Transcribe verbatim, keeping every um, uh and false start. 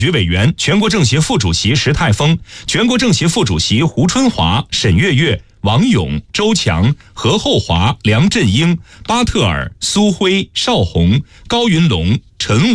局委员、全国政协副主席石泰峰、全国政协副主席胡春华、沈月月、王勇、周强、何厚华、梁振英、巴特尔、苏辉、邵红、高云龙、陈武